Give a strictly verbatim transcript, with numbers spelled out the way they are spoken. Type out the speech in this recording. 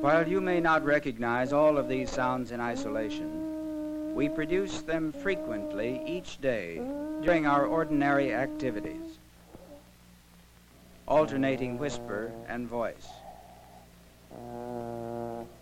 While you may not recognize all of these sounds in isolation, we produce them frequently each day during our ordinary activities, alternating whisper and voice.